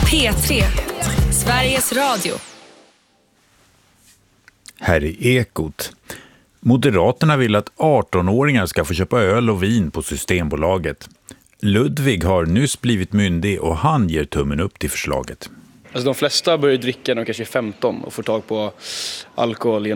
P3, Sveriges Radio. Här är Ekot. Moderaterna vill att 18-åringar ska få köpa öl och vin på Systembolaget. Ludvig har nyss blivit myndig och han ger tummen upp till förslaget. Alltså de flesta börjar dricka när de kanske är 15 och får tag på alkohol